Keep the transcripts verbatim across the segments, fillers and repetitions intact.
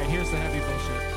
right, here's the heavy bullshit.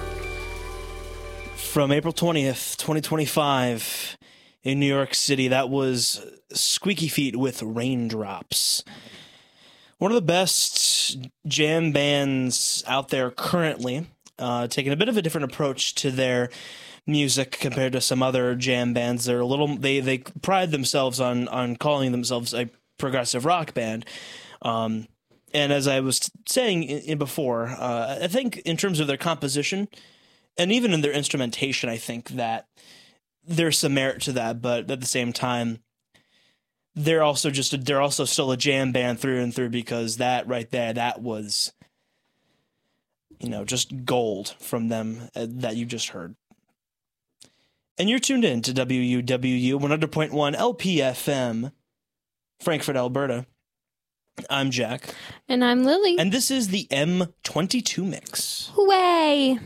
From April twentieth, twenty twenty-five, in New York City, that was Squeaky Feet with Raindrops. One of the best jam bands out there currently, uh, taking a bit of a different approach to their music compared to some other jam bands. They're a little they they pride themselves on on calling themselves a progressive rock band. Um, and as I was saying in, in before, uh, I think in terms of their composition and even in their instrumentation, I think that there's some merit to that. But at the same time, they're also just a, they're also still a jam band through and through, because that right there, that was, you know, just gold from them uh, that you just heard. And you're tuned in to W U W U one hundred point one L P F M, Frankfurt, Alberta. I'm Jack. And I'm Lily. And this is the M twenty-two mix. Hooray!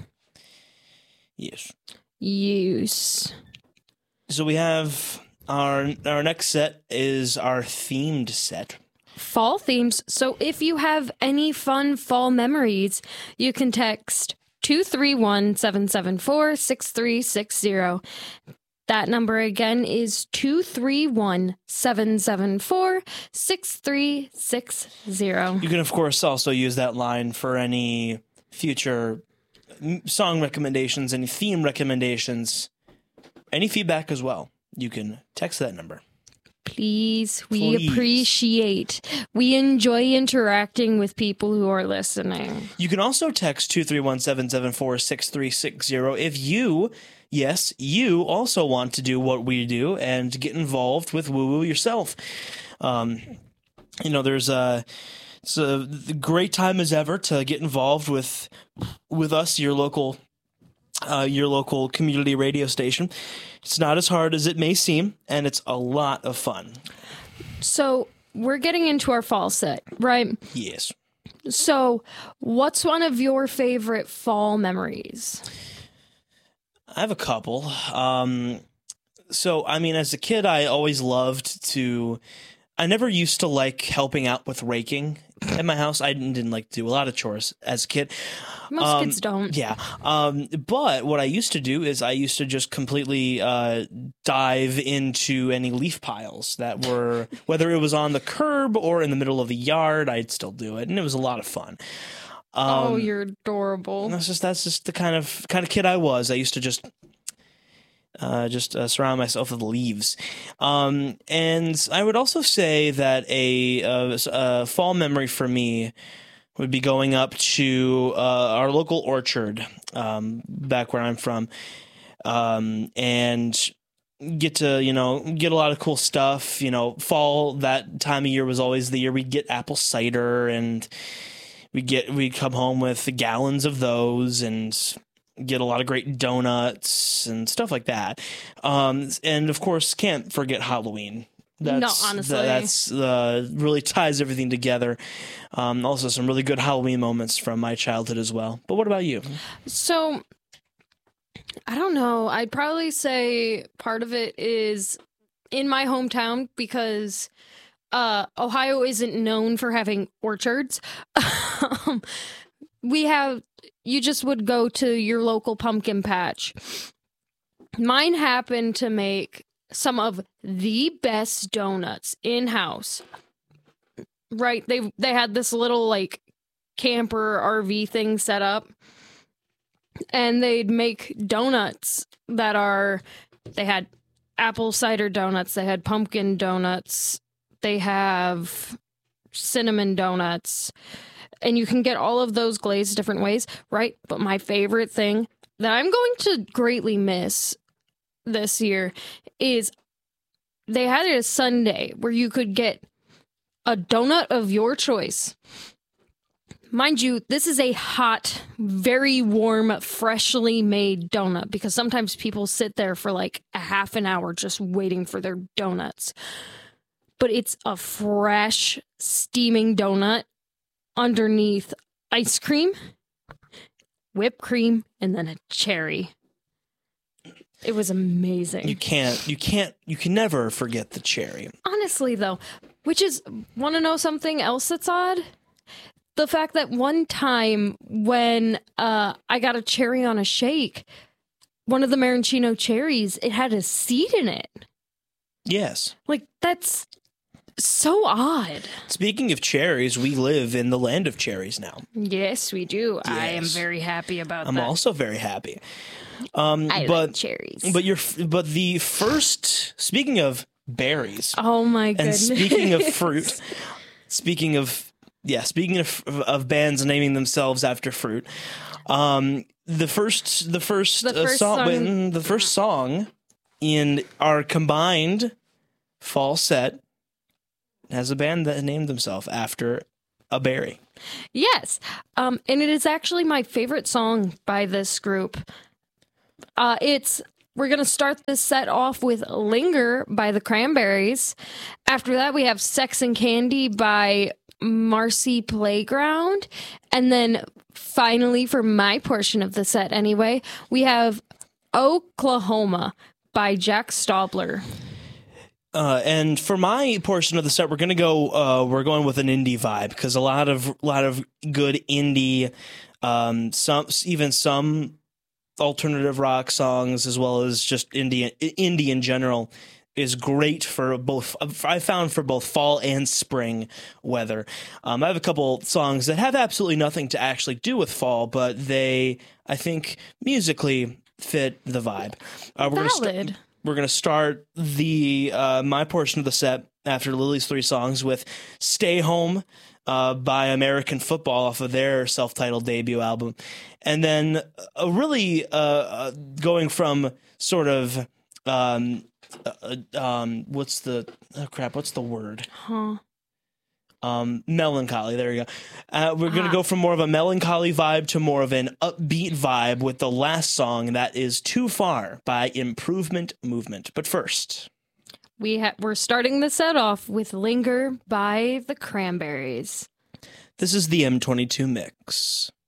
Yes. Use. So we have our our next set is our themed set. Fall themes. So if you have any fun fall memories, you can text two three one, seven seven four, six three six zero. That number again is two three one, seven seven four, six three six zero. You can, of course, also use that line for any future song recommendations, any theme recommendations, any feedback as well. You can text that number. Please, we Please. appreciate. We enjoy interacting with people who are listening. You can also text two three one, seven seven four, six three six zero if you, yes, you also want to do what we do and get involved with Woo Woo yourself. Um, you know, there's a, it's a great time as ever to get involved with with us, your local uh, your local community radio station. It's not as hard as it may seem, and it's a lot of fun. So we're getting into our fall set, right? Yes. So what's one of your favorite fall memories? I have a couple. Um, so, I mean, as a kid, I always loved to... I never used to like helping out with raking at my house. I didn't, didn't like to do a lot of chores as a kid. Most um, kids don't. Yeah. Um, but what I used to do is I used to just completely uh, dive into any leaf piles that were, whether it was on the curb or in the middle of the yard, I'd still do it. And it was a lot of fun. Um, oh, you're adorable. That's just that's just the kind of kind of kid I was. I used to just uh, just uh, surround myself with leaves, um, and I would also say that a, a, a fall memory for me would be going up to uh, our local orchard um, back where I'm from, um, and get to you know get a lot of cool stuff. You know, fall that time of year was always the year we'd get apple cider and. We get we come home with gallons of those and get a lot of great donuts and stuff like that. Um, and of course, can't forget Halloween. That's, no, honestly, that's uh, really ties everything together. Um, also, some really good Halloween moments from my childhood as well. But what about you? So, I don't know. I'd probably say part of it is in my hometown because. Uh, Ohio isn't known for having orchards. um, we have, you just would go to your local pumpkin patch. Mine happened to make some of the best donuts in-house. Right? They they had this little, like, camper R V thing set up. And they'd make donuts that are, they had apple cider donuts, they had pumpkin donuts, they have cinnamon donuts, and you can get all of those glazed different ways, right? But my favorite thing that I'm going to greatly miss this year is they had it a Sunday where you could get a donut of your choice. Mind you, this is a hot, very warm, freshly made donut because sometimes people sit there for like a half an hour just waiting for their donuts. But it's a fresh, steaming donut underneath ice cream, whipped cream, and then a cherry. It was amazing. You can't, you can't, you can never forget the cherry. Honestly, though, which is, want to know something else that's odd? the fact that one time when uh, I got a cherry on a shake, one of the maraschino cherries, it had a seed in it. Yes. Like, that's so odd. Speaking of cherries, we live in the land of cherries now. Yes, we do. I am Yes. very happy about I'm that. also very happy. Um, I but like cherries. but you're but the first speaking of berries Oh my and goodness. speaking of fruit, speaking of yeah, speaking of of bands naming themselves after fruit, um, the first the first, The uh, first song, song- when- the first song in our combined fall set has a band that named themselves after a berry. Yes. Um, and it is actually my favorite song by this group. Uh, it's we're gonna start this set off with "Linger" by the Cranberries. After that, we have "Sex and Candy" by Marcy Playground, and then finally, for my portion of the set, anyway, we have "Oklahoma" by Jack Stobler. Uh, and for my portion of the set, we're gonna go. Uh, we're going with an indie vibe because a lot of lot of good indie, um, some even some alternative rock songs, as well as just indie indie in general, is great for both. I found for both fall and spring weather. Um, I have a couple songs that have absolutely nothing to actually do with fall, but they, I think, musically fit the vibe. Uh, we're gonna st- Valid. We're going to start the uh, my portion of the set after Lily's three songs with "Stay Home" uh, by American Football off of their self-titled debut album, and then uh, really uh, uh, going from sort of um, uh, um, what's the oh crap? What's the word? Huh. Um, melancholy. There you go. Uh, we're going to Ah. go from more of a melancholy vibe to more of an upbeat vibe with the last song that is "Too Far" by Improvement Movement. But first, We ha- we're starting the set off with "Linger" by the Cranberries. this is the M twenty-two mix.